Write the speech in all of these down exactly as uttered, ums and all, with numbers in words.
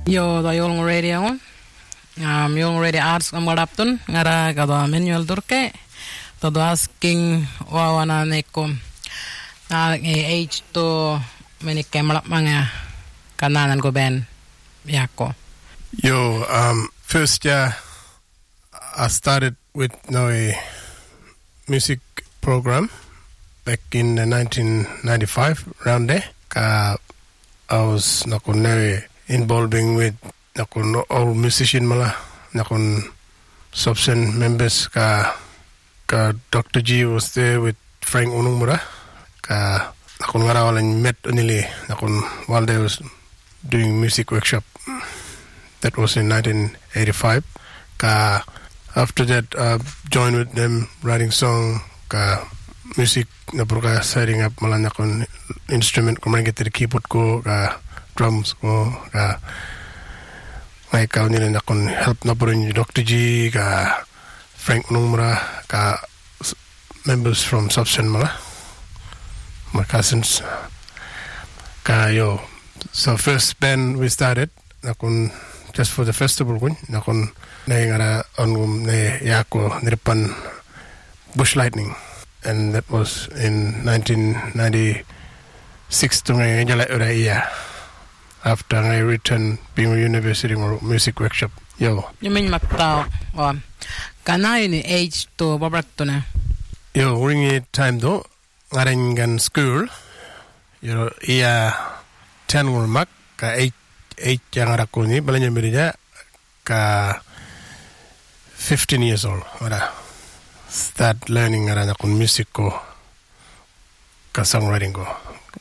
Yo da Yolngu Radio. Um, Yolngu Radio Arts Amaraptun. Ngara kada manual turke. Todo asking wawana neko. Na age to menike malap mga kananan ko ben yako. Yo, um, first year I started with no a music program back in uh, nineteen ninety-five around there. Ka I was nakon involving with nakon all musician mala nakon subsen members ka ka Doctor G was there with Frank Onumura ka nakon ngara walang met onili nakon while they was doing music workshop. That was in nineteen eighty-five. Ka after that I uh, joined with them writing song ka music na purka setting up mala nakon instrument ko man get the keyboard ko ka drums ko ka may ka nila nakon help na po rin Doctor G ka Frank Onumura ka members from Subsen mala my cousins ka yo. So first band we started nakon just for the festival kun nakon na ngara on ne yako niripan Bush Lightning, and that was in nineteen ninety-six to ngay jala ura iya after I returned being a university music workshop. Yo. You mean magtao o kanay ni age to babrak to na. Yo, during a time do ngarengan school yo iya ten mak ka eight eight yang rakuni balanya mirija ka fifteen years old. Ora start learning around kun music ko ka songwriting ko.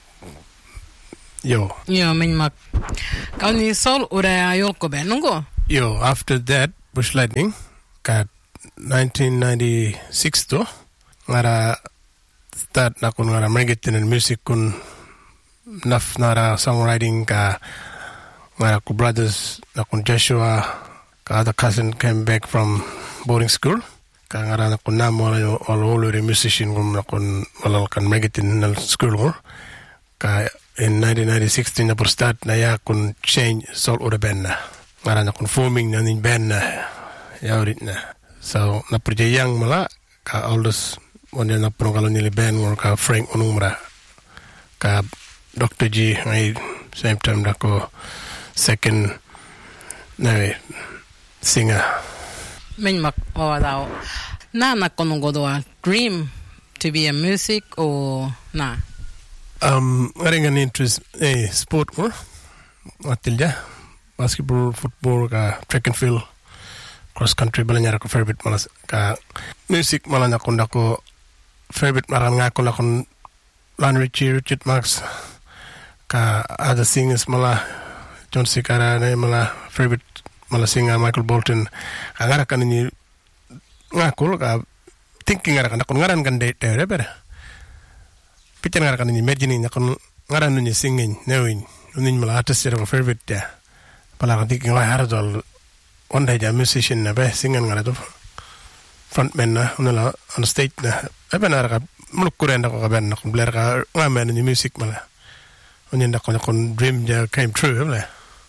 Yo. Yo, min mak. Kau ni sol ura yol ko ben nungo. Yo, after that Bush Lightning ka nineteen ninety-six to ngara start na kun ngara magitin and music kun naf nara songwriting ka ngara ku brothers na kun Joshua ka other cousin came back from boarding school. Ka ngara na kun namo all already musician kum na kun walal kan magitin na school ko. Ka in nineteen ninety-six na por start na ya kun change sol ura band na. Ngara na kun forming na nin band na yaurit na. So na projeyang mala ka aldous wanda na prongalo nili band mo ka Frank Onumura ka Doctor G ngay same time na ko second na singer. Min mak o daw. Na nakonongo do dream to be a music or na. Um, ngaring an interest eh sport mo atilja basketball, football ka track and field cross country balanya ko favorite malas ka music malanya ko ndako favorite maran nga ko nakon Lionel Richie, Richard Marx ka other singers mala John Sikara na mala favorite mala singer Michael Bolton ka ngara kan ni nga ko ka thinking ngara kan nakon ngaran kan de tere ber pitan ngara kan ni imagine nakon ngaran ni singing knowing unin mala artist ko favorite ya pala kan thinking la haradol one day a musician na be singing ngara to frontman na unala on stage na ebenara ka muluk kuren ko ka ben na kun bler ka ngamen ni music mala unin na kon kon dream ja came true mala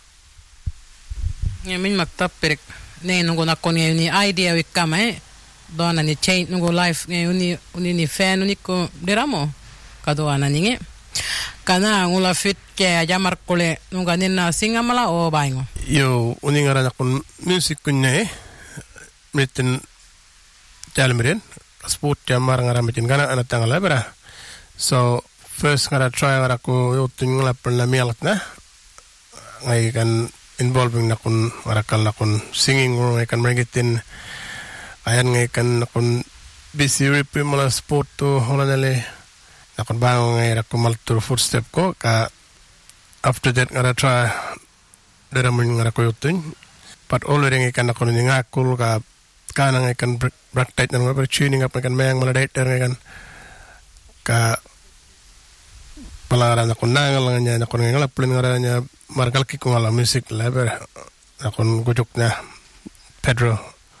Ya min maktab perek ne nungo na kon ni idea wi kama dona ni change nungo life ne uni uni ni fan uni ko deramo kado ana ninge kana ngula fit ke jamar kole nunga nina singa mala o baingo yo uni ngara na kon music kunne meten jalmeren sport jamar ngara meten kana ana tangala bera so first ngara try ngara ko yotin ngala perna mialak na ngai kan involving na kun warakal na kun singing or ngai kan mergitin ayan ngai kan na kun busy ripi mala sport to hola nale na kun bango ngai ra kumal tur footstep ko ka after that ngara try dera mun ngara ko yotin but already ngai kan na kun ngakul ka kana ngai kan break tight na ngai tuning up kan mayang mala date ngai kan ka pala na kun nangal nya na kun ngala plin ngara nya margal ki ko ala music leber na kun gujuk na Pedro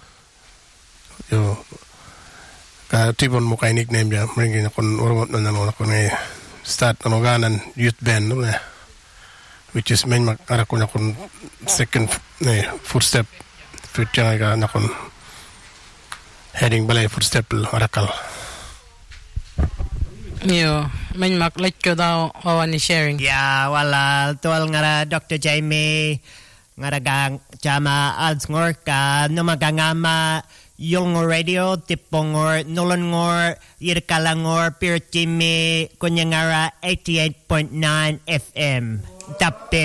yo ka tibon mo kay nickname dia mringi na kun urmot na na kun start no ganan youth band no na which is main makara ko na kun second eh, footstep future ga na kun heading balay footstep marakal. Yo, main mak like ko daw awan ni sharing. Yeah, wala tuwal nga Doctor Jamie nga gang chama ads ngor ka no magangama yung radio tipong ngor nulon ngor irkalangor pirtimi kunyangara eighty-eight point nine F M. Tape